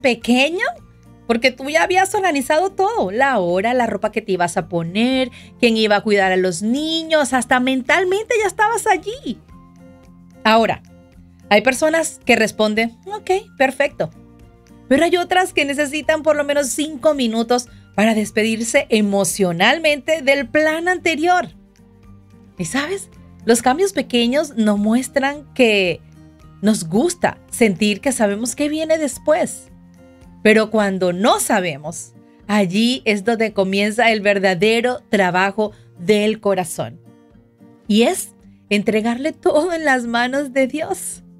pequeño, porque tú ya habías organizado todo, la hora, la ropa que te ibas a poner, quién iba a cuidar a los niños, hasta mentalmente ya estabas allí. Ahora, hay personas que responden, ok, perfecto. Pero hay otras que necesitan por lo menos 5 minutos para despedirse emocionalmente del plan anterior. ¿Y sabes? Los cambios pequeños nos muestran que nos gusta sentir que sabemos qué viene después. Pero cuando no sabemos, allí es donde comienza el verdadero trabajo del corazón. Y es entregarle todo en las manos de Dios.